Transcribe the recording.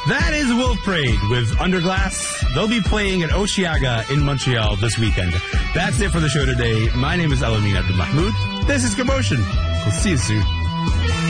That is Wolf Parade with Underglass. They'll be playing at Osheaga in Montreal this weekend. That's it for the show today. My name is Alamin Abdul Mahmoud. This is Commotion. We'll see you soon.